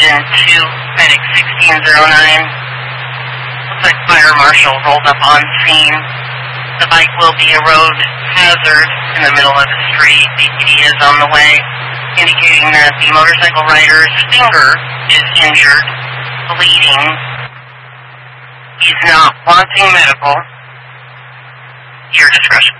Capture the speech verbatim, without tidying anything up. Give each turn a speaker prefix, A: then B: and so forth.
A: Engine two, Medic sixteen oh nine. Looks like Fire Marshal rolled up on scene. The bike will be a road hazard in the middle of the street. D P D is on the way, indicating that the motorcycle rider's finger is injured, bleeding. He's not wanting medical. Your discretion.